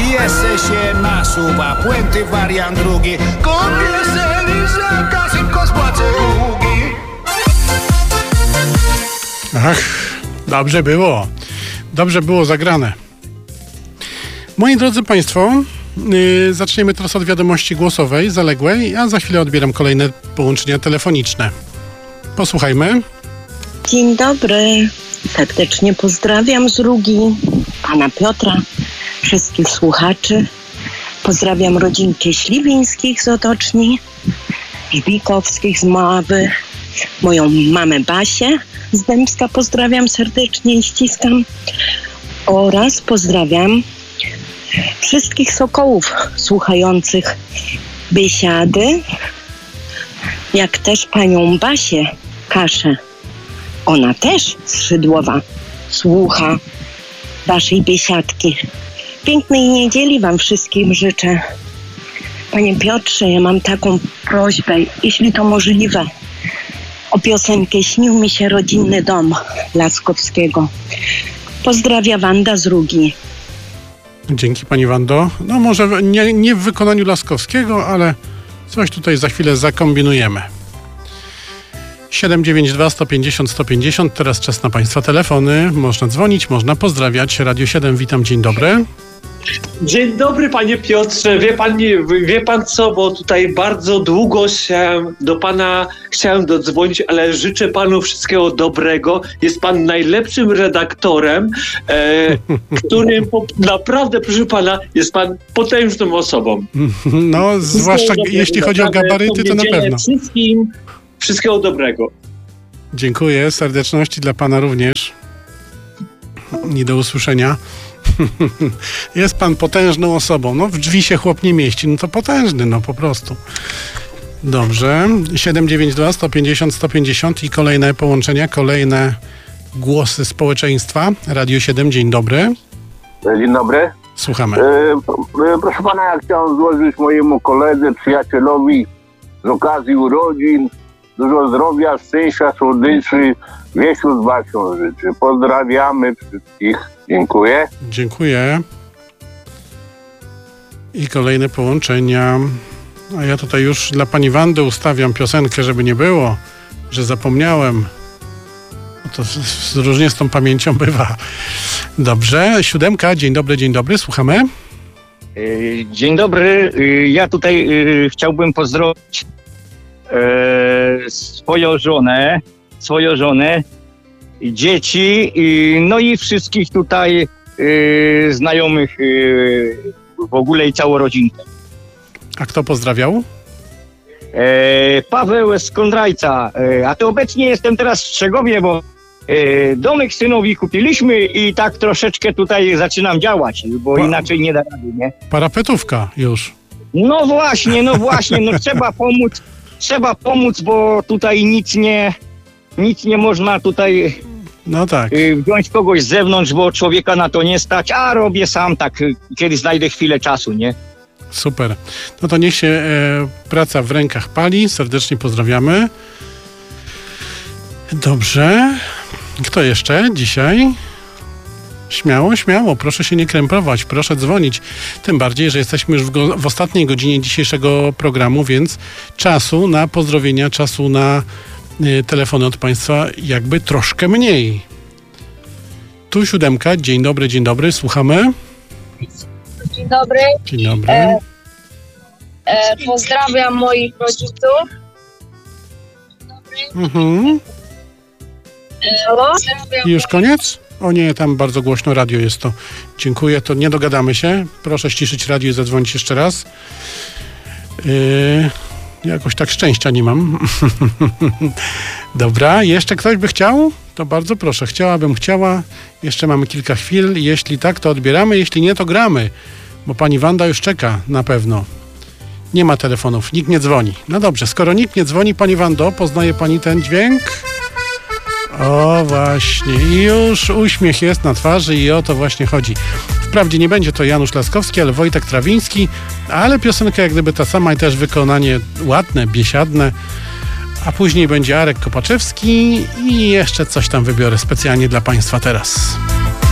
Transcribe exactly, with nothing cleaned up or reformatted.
Piesze się nasuwa, puenty wariant drugi. Kupię se lizaka, szybko spłacę długi. Ach, dobrze było. Dobrze było zagrane. Moi drodzy Państwo, yy, zaczniemy teraz od wiadomości głosowej, zaległej, a za chwilę odbieram kolejne połączenia telefoniczne. Posłuchajmy. Dzień dobry. Serdecznie pozdrawiam z Rugi, pana Piotra, wszystkich słuchaczy. Pozdrawiam rodzinkę Śliwińskich z Otoczni, Żbikowskich z Moławy, moją mamę Basię z Dębska pozdrawiam serdecznie i ściskam. Oraz pozdrawiam wszystkich sokołów słuchających biesiady, jak też panią Basię Kaszę. Ona też z Szydłowa słucha waszej biesiadki. Pięknej niedzieli wam wszystkim życzę. Panie Piotrze, ja mam taką prośbę, jeśli to możliwe, o piosenkę Śnił mi się rodzinny dom Laskowskiego. Pozdrawia Wanda z Rugi. Dzięki pani Wando. No może nie, nie w wykonaniu Laskowskiego, ale coś tutaj za chwilę zakombinujemy. siedem dziewięć dwa sto pięćdziesiąt sto pięćdziesiąt. Teraz czas na Państwa telefony. Można dzwonić, można pozdrawiać. Radio siedem, witam, dzień dobry. Dzień dobry, panie Piotrze. Wie pan, wie pan co, bo tutaj bardzo długo się do pana chciałem dodzwonić, ale życzę panu wszystkiego dobrego. Jest pan najlepszym redaktorem, e, którym po, naprawdę, proszę pana, jest pan potężną osobą. No, zwłaszcza jeśli chodzi o gabaryty, to na pewno. Wszystkim wszystkiego dobrego. Dziękuję, serdeczności dla pana również. I do usłyszenia. Jest pan potężną osobą. No w drzwi się chłop nie mieści, no to potężny, no po prostu. Dobrze. siedem dziewięć dwa sto pięćdziesiąt sto pięćdziesiąt i kolejne połączenia, kolejne głosy społeczeństwa. Radio siedem, dzień dobry. Dzień dobry. Słuchamy. E, proszę pana, ja chciałem złożyć mojemu koledze, przyjacielowi z okazji urodzin dużo zdrowia, szczęścia, słodyczy. Wiesiu z Basią życzy. Pozdrawiamy wszystkich. Dziękuję. Dziękuję. I kolejne połączenia. A ja tutaj już dla pani Wandy ustawiam piosenkę, żeby nie było, że zapomniałem. No to z, z, różnie z tą pamięcią bywa. Dobrze. Siódemka. Dzień dobry, dzień dobry. Słuchamy. Dzień dobry. Ja tutaj chciałbym pozdrowić swoją żonę, swoją żonę, dzieci, no i wszystkich tutaj znajomych w ogóle i całą rodzinkę. A kto pozdrawiał? Paweł z Kondrajca, a to obecnie jestem teraz w Strzegowie, bo domek synowi kupiliśmy i tak troszeczkę tutaj zaczynam działać, bo pa- inaczej nie da rady, nie? Parapetówka już. No właśnie, no właśnie, no trzeba pomóc, trzeba pomóc, bo tutaj nic nie, nic nie można tutaj no tak. wziąć kogoś z zewnątrz, bo człowieka na to nie stać, a robię sam tak, kiedy znajdę chwilę czasu, nie? Super. No to niech się e, praca w rękach pali. Serdecznie pozdrawiamy. Dobrze. Kto jeszcze dzisiaj? Śmiało, śmiało. Proszę się nie krępować. Proszę dzwonić. Tym bardziej, że jesteśmy już w, go, w ostatniej godzinie dzisiejszego programu, więc czasu na pozdrowienia, czasu na y, telefony od Państwa jakby troszkę mniej. Tu siódemka. Dzień dobry, dzień dobry. Słuchamy. Dzień dobry. Dzień dobry. E, e, pozdrawiam moich rodziców. Mhm. Halo? I już koniec? O nie, tam bardzo głośno radio jest to. Dziękuję, to nie dogadamy się. Proszę ściszyć radio i zadzwonić jeszcze raz. Yy, jakoś tak szczęścia nie mam. Dobra, jeszcze ktoś by chciał? To bardzo proszę, chciałabym, chciała. Jeszcze mamy kilka chwil. Jeśli tak, to odbieramy. Jeśli nie, to gramy. Bo pani Wanda już czeka na pewno. Nie ma telefonów, nikt nie dzwoni. No dobrze, skoro nikt nie dzwoni, pani Wando, poznaje pani ten dźwięk? O właśnie, i już uśmiech jest na twarzy i o to właśnie chodzi. Wprawdzie nie będzie to Janusz Laskowski, ale Wojtek Trawiński, ale piosenka jak gdyby ta sama i też wykonanie ładne, biesiadne. A później będzie Arek Kopaczewski i jeszcze coś tam wybiorę specjalnie dla Państwa teraz.